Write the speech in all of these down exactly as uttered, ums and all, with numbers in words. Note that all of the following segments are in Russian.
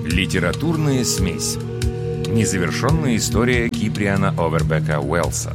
Литературная смесь. Незавершенная история Киприана Овербека Уэллса.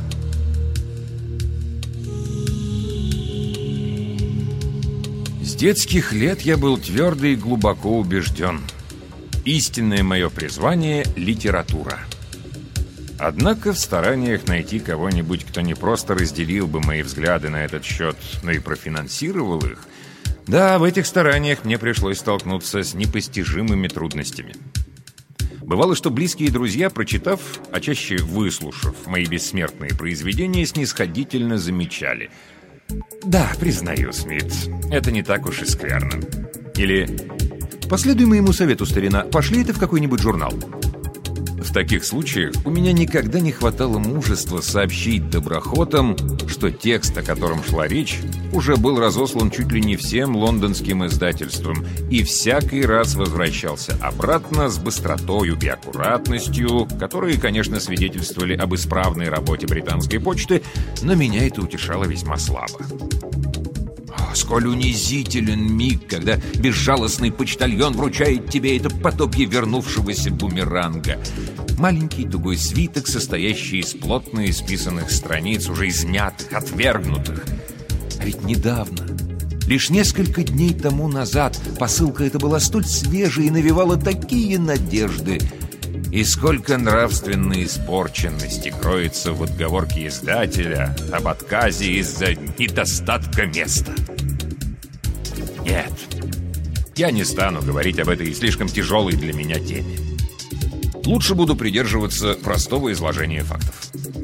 С детских лет я был твердо и глубоко убежден. Истинное мое призвание — литература. Однако в стараниях найти кого-нибудь, кто не просто разделил бы мои взгляды на этот счет, но и профинансировал их, да, в этих стараниях мне пришлось столкнуться с непостижимыми трудностями. Бывало, что близкие друзья, прочитав, а чаще выслушав мои бессмертные произведения, снисходительно замечали: «Да, признаю, Смит, это не так уж и скверно». Или «Последуй моему совету, старина, пошли это в какой-нибудь журнал». В таких случаях у меня никогда не хватало мужества сообщить доброхотам, что текст, о котором шла речь, уже был разослан чуть ли не всем лондонским издательствам и всякий раз возвращался обратно с быстротою и аккуратностью, которые, конечно, свидетельствовали об исправной работе британской почты, но меня это утешало весьма слабо. Сколь унизителен миг, когда безжалостный почтальон вручает тебе это подобие вернувшегося бумеранга. Маленький тугой свиток, состоящий из плотно исписанных страниц, уже измятых, отвергнутых. А ведь недавно, лишь несколько дней тому назад, посылка эта была столь свежей и навевала такие надежды. И сколько нравственной испорченности кроется в отговорке издателя об отказе из-за недостатка места. Нет, я не стану говорить об этой слишком тяжелой для меня теме. Лучше буду придерживаться простого изложения фактов.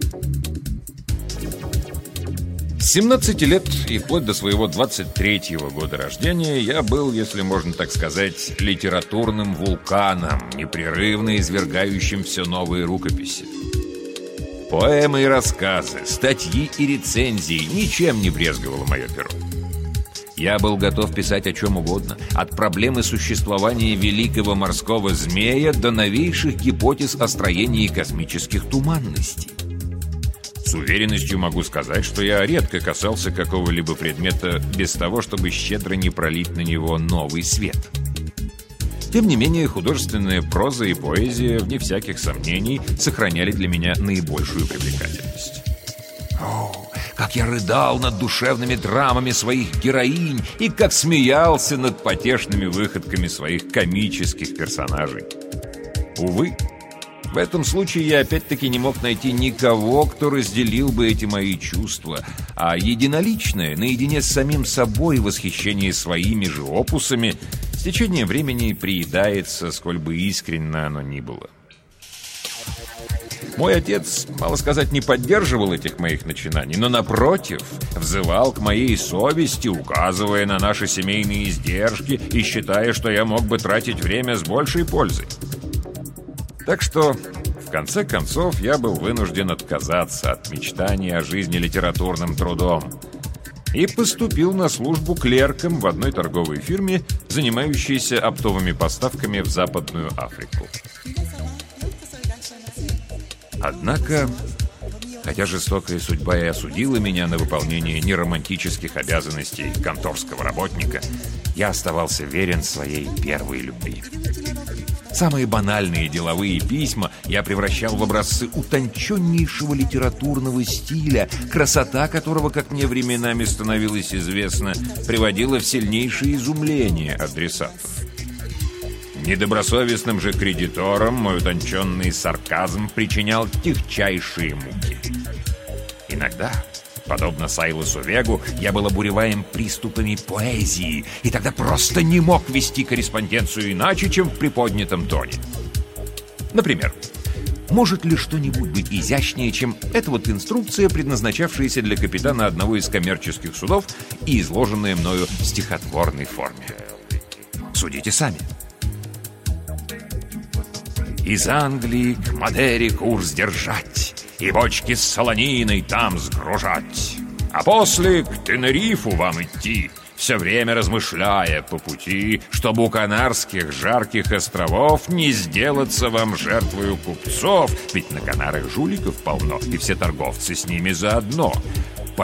С семнадцати лет и вплоть до своего двадцать третьего года рождения я был, если можно так сказать, литературным вулканом, непрерывно извергающим все новые рукописи. Поэмы и рассказы, статьи и рецензии — ничем не брезговало мое перо. Я был готов писать о чем угодно, от проблемы существования великого морского змея до новейших гипотез о строении космических туманностей. С уверенностью могу сказать, что я редко касался какого-либо предмета без того, чтобы щедро не пролить на него новый свет. Тем не менее, художественная проза и поэзия, вне всяких сомнений, сохраняли для меня наибольшую привлекательность. О, как я рыдал над душевными драмами своих героинь и как смеялся над потешными выходками своих комических персонажей. Увы, в этом случае я опять-таки не мог найти никого, кто разделил бы эти мои чувства, а единоличное, наедине с самим собой восхищение своими же опусами, с течением времени приедается, сколь бы искренно оно ни было. Мой отец, мало сказать, не поддерживал этих моих начинаний, но, напротив, взывал к моей совести, указывая на наши семейные издержки и считая, что я мог бы тратить время с большей пользой. Так что, в конце концов, я был вынужден отказаться от мечтаний о жизни литературным трудом и поступил на службу клерком в одной торговой фирме, занимающейся оптовыми поставками в Западную Африку. Однако, хотя жестокая судьба и осудила меня на выполнение неромантических обязанностей конторского работника, я оставался верен своей первой любви. Самые банальные деловые письма я превращал в образцы утонченнейшего литературного стиля, красота которого, как мне временами становилось известно, приводила в сильнейшее изумление адресатов. Недобросовестным же кредиторам мой утонченный сарказм причинял тягчайшие муки. Иногда, подобно Сайлосу Вегу, я был обуреваем приступами поэзии, и тогда просто не мог вести корреспонденцию иначе, чем в приподнятом тоне. Например, может ли что-нибудь быть изящнее, чем эта вот инструкция, предназначавшаяся для капитана одного из коммерческих судов и изложенная мною в стихотворной форме? Судите сами. Из Англии к Мадере курс держать и бочки с солониной там сгружать, а после к Тенерифу вам идти, все время размышляя по пути, чтобы у Канарских жарких островов не сделаться вам жертвою купцов, ведь на Канарах жуликов полно, и все торговцы с ними заодно.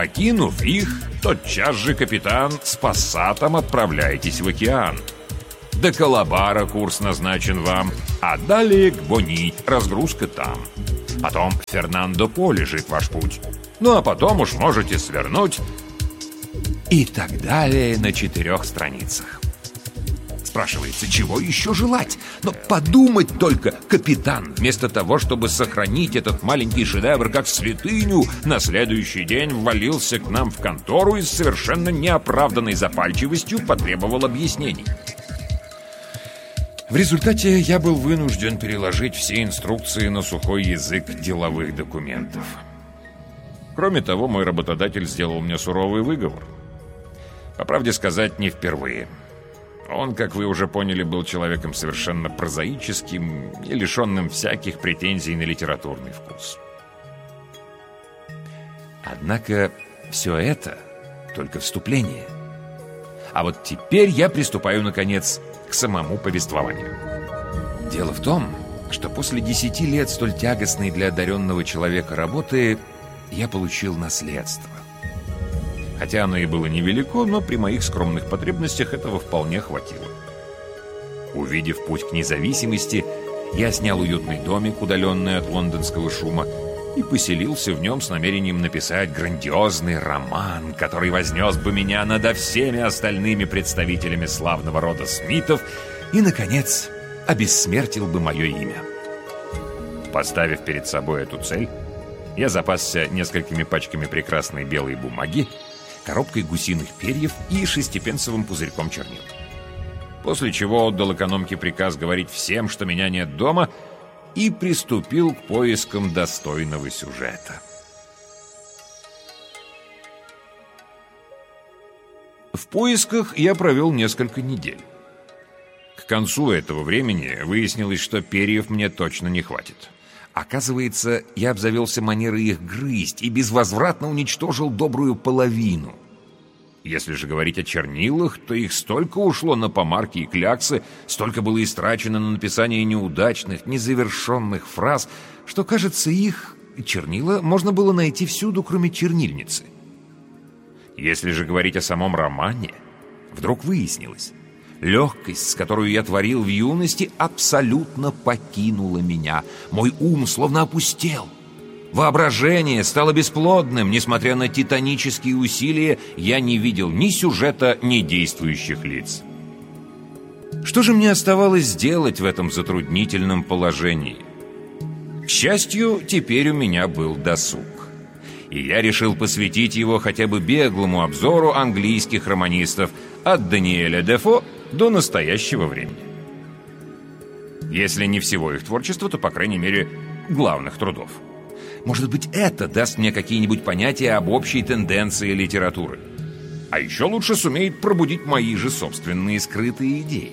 Покинув их, тотчас же, капитан, с пассатом отправляйтесь в океан. До Калабара курс назначен вам, а далее к Бони, разгрузка там. Потом в Фернандо-По лежит ваш путь. Ну а потом уж можете свернуть. И так далее на четырех страницах. Спрашивается, чего еще желать? Но подумать только, капитан, вместо того, чтобы сохранить этот маленький шедевр как святыню, на следующий день ввалился к нам в контору и с совершенно неоправданной запальчивостью потребовал объяснений. В результате я был вынужден переложить все инструкции на сухой язык деловых документов. Кроме того, мой работодатель сделал мне суровый выговор. По правде сказать, не впервые. Он, как вы уже поняли, был человеком совершенно прозаическим и лишенным всяких претензий на литературный вкус. Однако все это только вступление. А вот теперь я приступаю, наконец, к самому повествованию. Дело в том, что после десяти лет столь тягостной для одаренного человека работы я получил наследство. Хотя оно и было невелико, но при моих скромных потребностях этого вполне хватило. Увидев путь к независимости, я снял уютный домик, удаленный от лондонского шума, и поселился в нем с намерением написать грандиозный роман, который вознес бы меня над всеми остальными представителями славного рода Смитов и, наконец, обессмертил бы мое имя. Поставив перед собой эту цель, я запасся несколькими пачками прекрасной белой бумаги, коробкой гусиных перьев и шестипенсовым пузырьком чернил. После чего отдал экономке приказ говорить всем, что меня нет дома, и приступил к поискам достойного сюжета. В поисках я провел несколько недель. К концу этого времени выяснилось, что перьев мне точно не хватит. Оказывается, я обзавелся манерой их грызть и безвозвратно уничтожил добрую половину. Если же говорить о чернилах, то их столько ушло на помарки и кляксы, столько было истрачено на написание неудачных, незавершенных фраз, что, кажется, их, чернила, можно было найти всюду, кроме чернильницы. Если же говорить о самом романе, вдруг выяснилось, легкость, с которой я творил в юности, абсолютно покинула меня. Мой ум словно опустел. Воображение стало бесплодным. Несмотря на титанические усилия, я не видел ни сюжета, ни действующих лиц. Что же мне оставалось сделать в этом затруднительном положении? К счастью, теперь у меня был досуг. И я решил посвятить его хотя бы беглому обзору английских романистов от Даниэля Дефо до настоящего времени. Если не всего их творчества, то, по крайней мере, главных трудов. Может быть, это даст мне какие-нибудь понятия об общей тенденции литературы. А еще лучше сумеет пробудить мои же собственные скрытые идеи.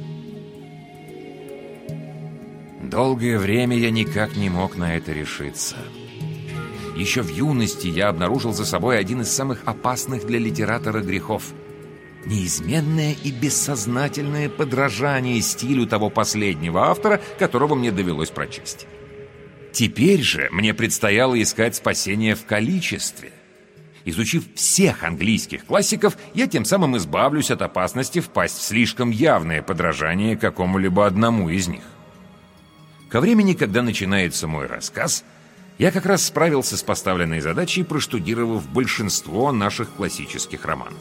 Долгое время я никак не мог на это решиться. Еще в юности я обнаружил за собой один из самых опасных для литератора грехов — неизменное и бессознательное подражание стилю того последнего автора, которого мне довелось прочесть. Теперь же мне предстояло искать спасение в количестве. Изучив всех английских классиков, я тем самым избавлюсь от опасности впасть в слишком явное подражание какому-либо одному из них. Ко времени, когда начинается мой рассказ, я как раз справился с поставленной задачей, проштудировав большинство наших классических романов.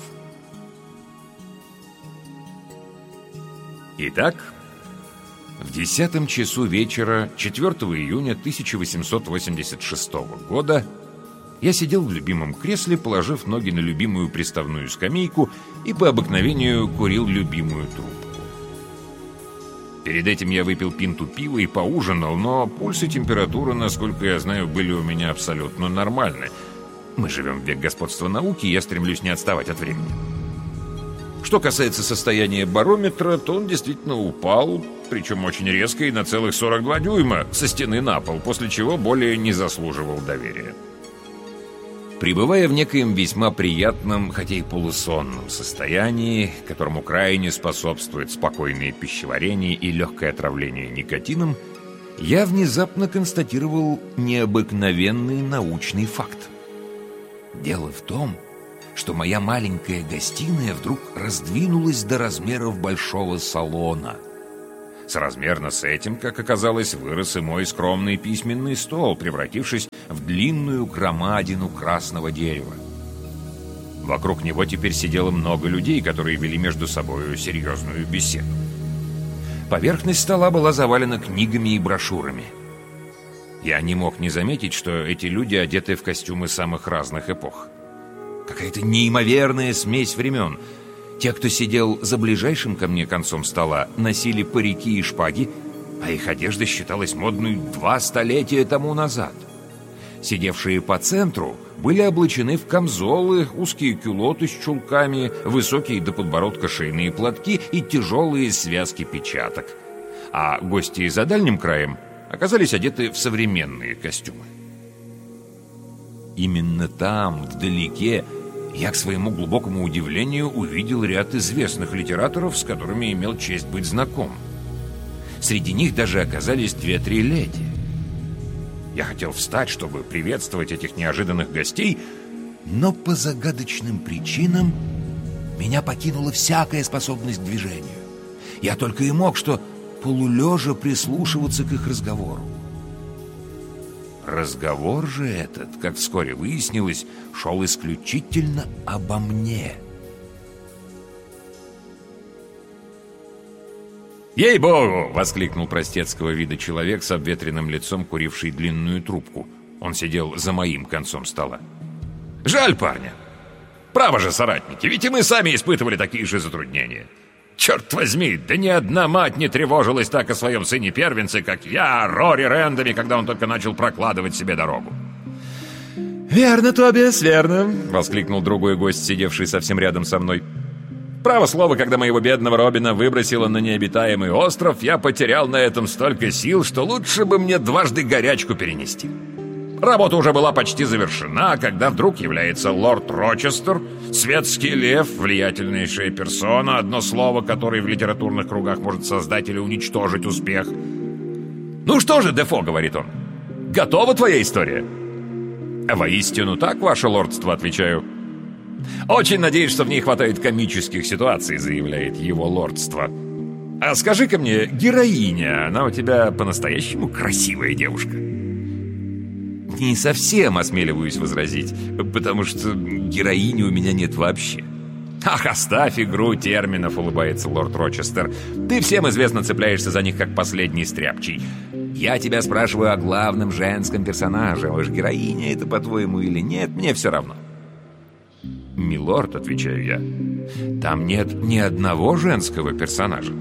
Итак, в десятом часу вечера четвёртого июня тысяча восемьсот восемьдесят шестого года я сидел в любимом кресле, положив ноги на любимую приставную скамейку и по обыкновению курил любимую трубку. Перед этим я выпил пинту пива и поужинал, но пульс и температура, насколько я знаю, были у меня абсолютно нормальны. Мы живем в век господства науки, и я стремлюсь не отставать от времени. Что касается состояния барометра, то он действительно упал, причем очень резко и на целых сорок два дюйма со стены на пол, после чего более не заслуживал доверия. Пребывая в некоем весьма приятном, хотя и полусонном состоянии, которому крайне способствует спокойное пищеварение и легкое отравление никотином, я внезапно констатировал необыкновенный научный факт. Дело в том, что моя маленькая гостиная вдруг раздвинулась до размеров большого салона. Соразмерно с этим, как оказалось, вырос и мой скромный письменный стол, превратившись в длинную громадину красного дерева. Вокруг него теперь сидело много людей, которые вели между собой серьезную беседу. Поверхность стола была завалена книгами и брошюрами. Я не мог не заметить, что эти люди одеты в костюмы самых разных эпох. Какая-то неимоверная смесь времен. Те, кто сидел за ближайшим ко мне концом стола, носили парики и шпаги, а их одежда считалась модной два столетия тому назад. Сидевшие по центру были облачены в камзолы, узкие кюлоты с чулками, высокие до подбородка шейные платки и тяжелые связки печаток. А гости за дальним краем оказались одеты в современные костюмы. Именно там, вдалеке, я, к своему глубокому удивлению, увидел ряд известных литераторов, с которыми имел честь быть знаком. Среди них даже оказались две-три леди. Я хотел встать, чтобы приветствовать этих неожиданных гостей, но по загадочным причинам меня покинула всякая способность к движению. Я только и мог что полулежа прислушиваться к их разговору. Разговор же этот, как вскоре выяснилось, шел исключительно обо мне. «Ей-богу!» — воскликнул простецкого вида человек с обветренным лицом, куривший длинную трубку. Он сидел за моим концом стола. «Жаль парня! Право же, соратники, ведь и мы сами испытывали такие же затруднения. Черт возьми, да ни одна мать не тревожилась так о своем сыне-первенце, как я, Рори Рэндами, когда он только начал прокладывать себе дорогу». «Верно, Тобиас, верно!» — воскликнул другой гость, сидевший совсем рядом со мной. «Право слово, когда моего бедного Робина выбросило на необитаемый остров, я потерял на этом столько сил, что лучше бы мне дважды горячку перенести. Работа уже была почти завершена, когда вдруг является лорд Рочестер, светский лев, влиятельнейшая персона, одно слово, которое в литературных кругах может создать или уничтожить успех. «Ну что же, Дефо, — говорит он, — готова твоя история?» «Воистину так, ваше лордство, — отвечаю». «Очень надеюсь, что в ней хватает комических ситуаций, — заявляет его лордство. А скажи-ка мне, героиня, она у тебя по-настоящему красивая девушка?» «Не совсем, — осмеливаюсь возразить, — потому что героини у меня нет вообще». «Ах, оставь игру терминов, — улыбается лорд Рочестер. Ты всем известно цепляешься за них, как последний стряпчий. Я тебя спрашиваю о главном женском персонаже. Уж героиня это, по-твоему, или нет, мне все равно». «Милорд, — отвечаю я, — там нет ни одного женского персонажа».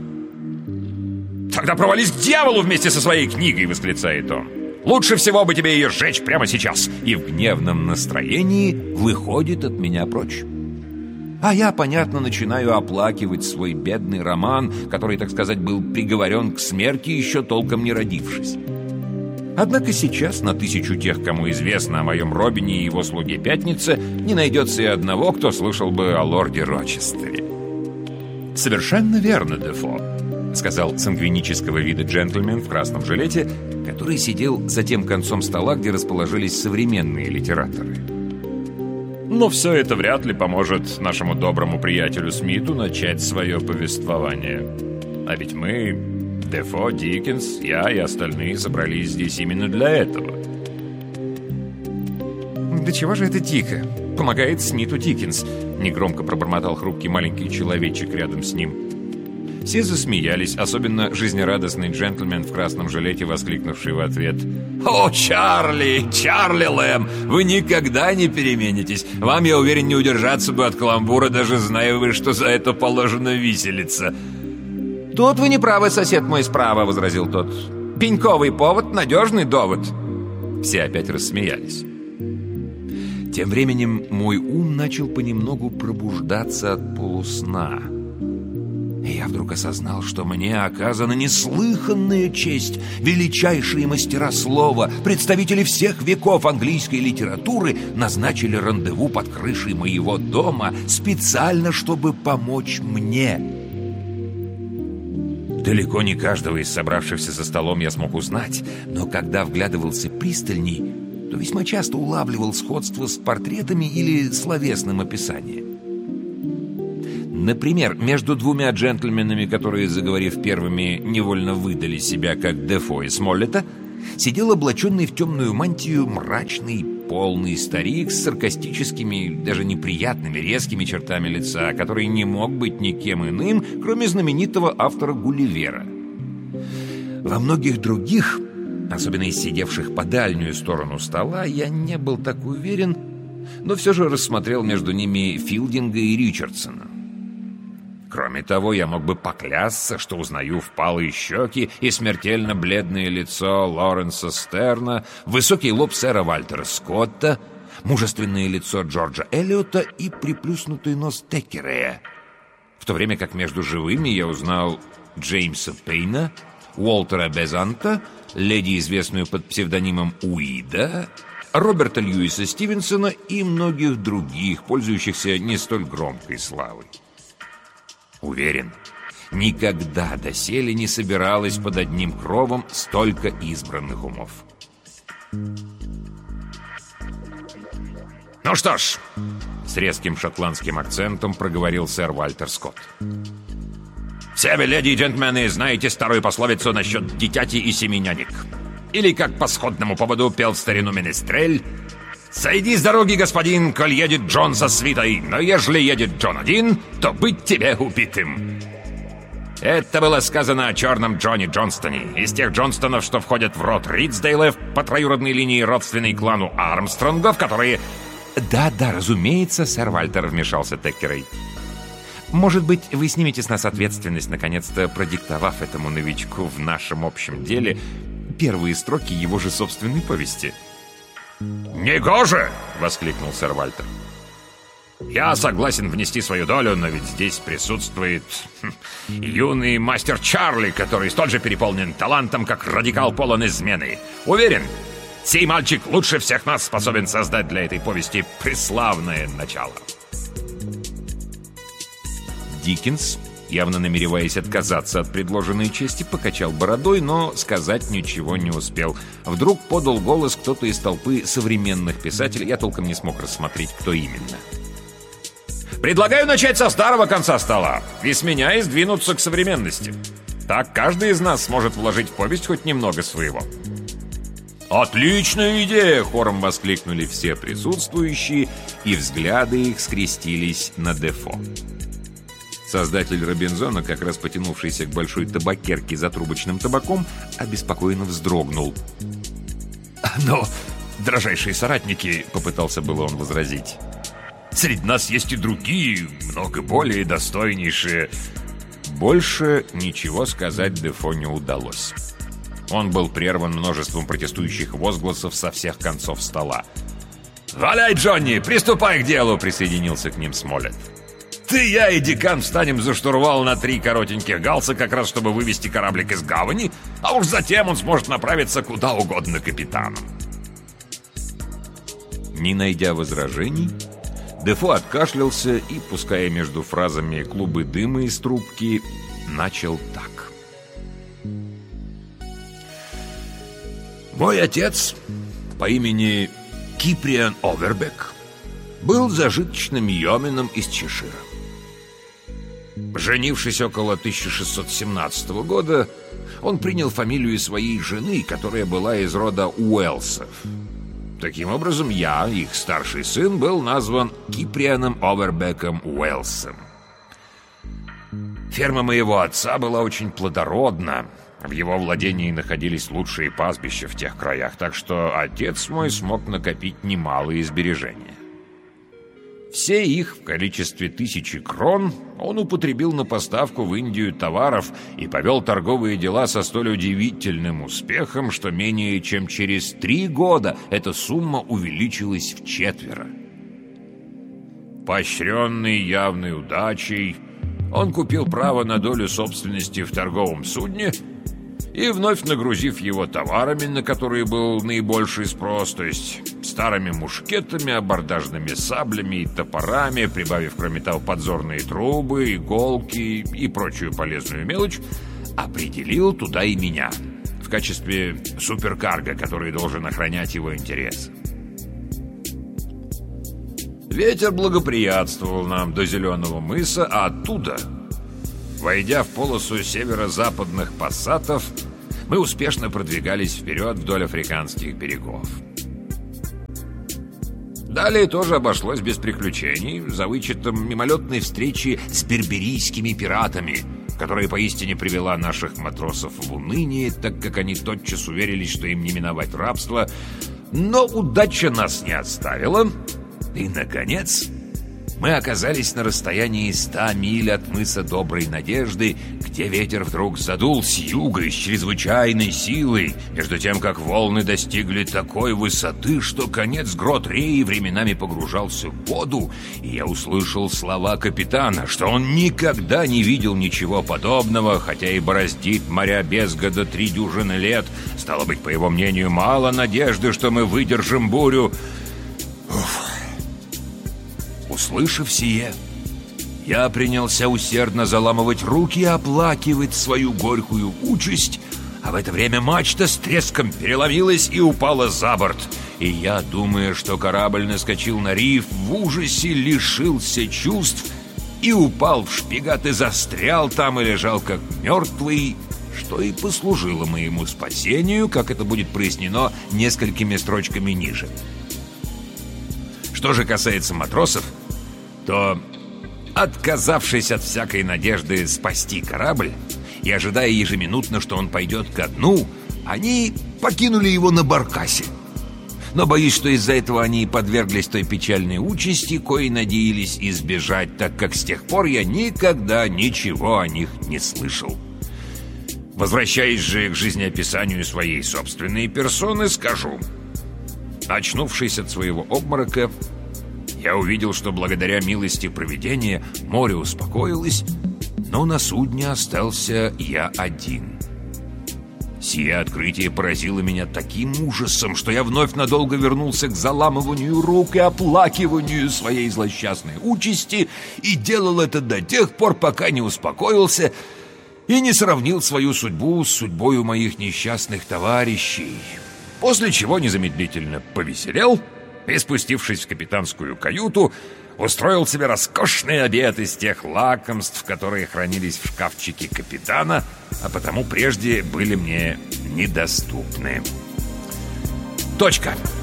«Тогда провались к дьяволу вместе со своей книгой! — восклицает он. Лучше всего бы тебе ее сжечь прямо сейчас!» И в гневном настроении выходит от меня прочь. А я, понятно, начинаю оплакивать свой бедный роман, который, так сказать, был приговорен к смерти, еще толком не родившись. Однако сейчас на тысячу тех, кому известно о моем Робине и его слуге Пятнице, не найдется и одного, кто слышал бы о лорде Рочестере. «Совершенно верно, Дефо», — сказал сангвинического вида джентльмен в красном жилете, который сидел за тем концом стола, где расположились современные литераторы. «Но все это вряд ли поможет нашему доброму приятелю Смиту начать свое повествование. А ведь мы, Дефо, Диккенс, я и остальные собрались здесь именно для этого». «Да чего же это дико? Помогает Смиту Диккенс», — негромко пробормотал хрупкий маленький человечек рядом с ним. Все засмеялись, особенно жизнерадостный джентльмен в красном жилете, воскликнувший в ответ: «О, Чарли, Чарли Лэм, вы никогда не переменитесь. Вам, я уверен, не удержаться бы от каламбура, даже зная вы, что за это положено виселица». «Тут вы не правы, сосед мой справа», — возразил тот. «Пеньковый повод — надежный довод». Все опять рассмеялись. Тем временем мой ум начал понемногу пробуждаться от полусна. И я вдруг осознал, что мне оказана неслыханная честь. Величайшие мастера слова, представители всех веков английской литературы, назначили рандеву под крышей моего дома специально, чтобы помочь мне. Далеко не каждого из собравшихся за столом я смог узнать, но когда вглядывался пристальней, то весьма часто улавливал сходство с портретами или словесным описанием. Например, между двумя джентльменами, которые, заговорив первыми, невольно выдали себя как Дефо и Смоллета, сидел облаченный в темную мантию мрачный, полный старик с саркастическими, даже неприятными, резкими чертами лица, который не мог быть никем иным, кроме знаменитого автора Гулливера. Во многих других, особенно из сидевших по дальнюю сторону стола, я не был так уверен, но все же рассмотрел между ними Филдинга и Ричардсона. Кроме того, я мог бы поклясться, что узнаю впалые щеки и смертельно бледное лицо Лоренса Стерна, высокий лоб сэра Вальтера Скотта, мужественное лицо Джорджа Эллиота и приплюснутый нос Теккерея, в то время как между живыми я узнал Джеймса Пейна, Уолтера Безанта, леди, известную под псевдонимом Уида, Роберта Льюиса Стивенсона и многих других, пользующихся не столь громкой славой. Уверен, никогда доселе не собиралось под одним кровом столько избранных умов. «Ну что ж», — с резким шотландским акцентом проговорил сэр Вальтер Скотт, «все вы, леди и джентльмены, знаете старую пословицу насчет дитяти и семи нянек. Или, как по сходному поводу пел в старину Менестрель: «Сойди с дороги, господин, коль едет Джон со свитой, но ежели едет Джон один, то быть тебе убитым». Это было сказано о черном Джоне Джонстоне, из тех Джонстонов, что входят в род Ридсдейлов по троюродной линии, родственной клану Армстронгов, которые... «Да-да, разумеется, сэр Вальтер», — вмешался Теккерей. «Может быть, вы снимете с нас ответственность, наконец-то продиктовав этому новичку в нашем общем деле первые строки его же собственной повести?» «Негоже!» — воскликнул сэр Вальтер. «Я согласен внести свою долю, но ведь здесь присутствует хм, юный мастер Чарли, который столь же переполнен талантом, как радикал полон измены. Уверен, сей мальчик лучше всех нас способен создать для этой повести преславное начало». Диккенс, явно намереваясь отказаться от предложенной чести, покачал бородой, но сказать ничего не успел. Вдруг подал голос кто-то из толпы современных писателей, я толком не смог рассмотреть, кто именно. «Предлагаю начать со старого конца стола и с меня и сдвинуться к современности. Так каждый из нас сможет вложить в повесть хоть немного своего». «Отличная идея!» — хором воскликнули все присутствующие, и взгляды их скрестились на Дефо. Создатель Робинзона, как раз потянувшийся к большой табакерке за трубочным табаком, обеспокоенно вздрогнул. «Но, дрожайшие соратники», — попытался было он возразить, «среди нас есть и другие, много более достойнейшие». Больше ничего сказать Дефо не удалось. Он был прерван множеством протестующих возгласов со всех концов стола. «Валяй, Джонни, приступай к делу!» — присоединился к ним Смоллет. «Ты, я и декан встанем за штурвал на три коротеньких галса, как раз чтобы вывести кораблик из гавани, а уж затем он сможет направиться куда угодно капитаном». Не найдя возражений, Дефо откашлялся и, пуская между фразами клубы дыма из трубки, начал так. «Мой отец по имени Киприан Овербек был зажиточным йоменом из Чешира. Женившись около тысяча шестьсот семнадцатого года, он принял фамилию своей жены, которая была из рода Уэллсов. Таким образом, я, их старший сын, был назван Киприаном Овербеком Уэллсом. Ферма моего отца была очень плодородна. В его владении находились лучшие пастбища в тех краях, так что отец мой смог накопить немалые сбережения. Все их в количестве тысячи крон он употребил на поставку в Индию товаров и повел торговые дела со столь удивительным успехом, что менее чем через три года эта сумма увеличилась вчетверо. Поощренный явной удачей, он купил право на долю собственности в торговом судне и, вновь нагрузив его товарами, на которые был наибольший спрос, то есть старыми мушкетами, абордажными саблями и топорами, прибавив, кроме того, подзорные трубы, иголки и прочую полезную мелочь, определил туда и меня в качестве суперкарго, который должен охранять его интересы. Ветер благоприятствовал нам до Зеленого мыса, а оттуда, войдя в полосу северо-западных пассатов, мы успешно продвигались вперед вдоль африканских берегов. Далее тоже обошлось без приключений, за вычетом мимолетной встречи с берберийскими пиратами, которая поистине привела наших матросов в уныние, так как они тотчас уверились, что им не миновать рабство. Но удача нас не оставила, и, наконец, мы оказались на расстоянии ста миль от мыса Доброй Надежды, где ветер вдруг задул с юга и с чрезвычайной силой, между тем, как волны достигли такой высоты, что конец грот реи временами погружался в воду, и я услышал слова капитана, что он никогда не видел ничего подобного, хотя и бороздит моря без года три дюжины лет. Стало быть, по его мнению, мало надежды, что мы выдержим бурю. Уф. Услышав сие, я принялся усердно заламывать руки и оплакивать свою горькую участь, а в это время мачта с треском переломилась и упала за борт. И я, думая, что корабль наскочил на риф, в ужасе лишился чувств и упал в шпигат и застрял там и лежал как мертвый, что и послужило моему спасению, как это будет прояснено несколькими строчками ниже. Что же касается матросов, то, отказавшись от всякой надежды спасти корабль и ожидая ежеминутно, что он пойдет ко дну, они покинули его на баркасе. Но боюсь, что из-за этого они подверглись той печальной участи, коей надеялись избежать, так как с тех пор я никогда ничего о них не слышал. Возвращаясь же к жизнеописанию своей собственной персоны, скажу: очнувшись от своего обморока, я увидел, что благодаря милости провидения море успокоилось, но на судне остался я один. Сие открытие поразило меня таким ужасом, что я вновь надолго вернулся к заламыванию рук и оплакиванию своей злосчастной участи, и делал это до тех пор, пока не успокоился и не сравнил свою судьбу с судьбою моих несчастных товарищей. После чего незамедлительно повеселел и, спустившись в капитанскую каюту, устроил себе роскошный обед из тех лакомств, которые хранились в шкафчике капитана, а потому прежде были мне недоступны. Точка.